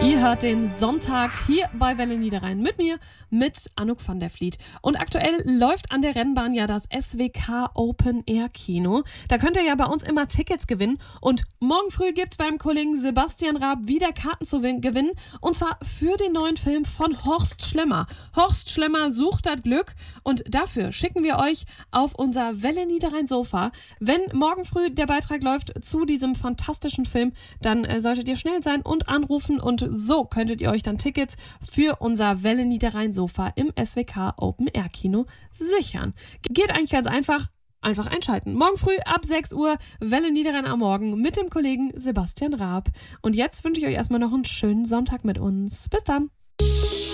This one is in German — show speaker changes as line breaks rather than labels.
Ihr hört den Sonntag hier bei Welle Niederrhein mit mir, mit Anouk van der Vliet. Und aktuell läuft an der Rennbahn ja das SWK Open Air Kino. Da könnt ihr ja bei uns immer Tickets gewinnen. Und morgen früh gibt's beim Kollegen Sebastian Raab wieder Karten zu gewinnen. Und zwar für den neuen Film von Horst Schlemmer. Horst Schlemmer sucht das Glück. Und dafür schicken wir euch auf unser Welle Niederrhein Sofa. Wenn morgen früh der Beitrag läuft zu diesem fantastischen Film, dann solltet ihr schnell sein und anrufen. Und so könntet ihr euch dann Tickets für unser Welle Niederrhein Sofa im SWK Open Air Kino sichern. Geht eigentlich ganz einfach. Einfach einschalten. Morgen früh ab 6 Uhr Welle Niederrhein am Morgen mit dem Kollegen Sebastian Raab. Und jetzt wünsche ich euch erstmal noch einen schönen Sonntag mit uns. Bis dann.